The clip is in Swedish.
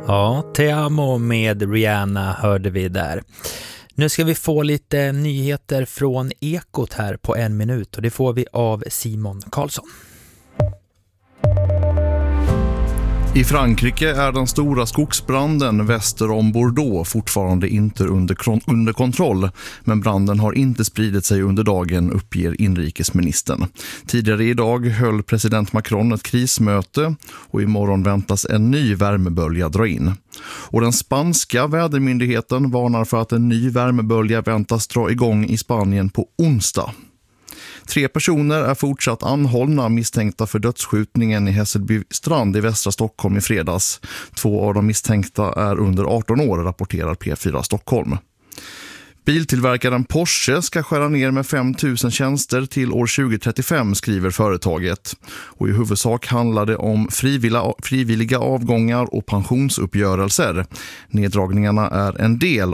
Ja, Te Amo med Rihanna hörde vi där. Nu ska vi få lite nyheter från Ekot här på 1 minut och det får vi av Simon Karlsson. I Frankrike är den stora skogsbranden väster om Bordeaux fortfarande inte under kontroll, men branden har inte spridit sig under dagen, uppger inrikesministern. Tidigare idag höll president Macron ett krismöte och imorgon väntas en ny värmebölja dra in. Och den spanska vädermyndigheten varnar för att en ny värmebölja väntas dra igång i Spanien på onsdag. 3 personer är fortsatt anhållna misstänkta för dödsskjutningen i Hässelby strand i västra Stockholm i fredags. 2 av de misstänkta är under 18 år, rapporterar P4 Stockholm. Biltillverkaren Porsche ska skära ner med 5 000 tjänster till år 2035, skriver företaget. Och i huvudsak handlar det om frivilliga avgångar och pensionsuppgörelser. Neddragningarna är en del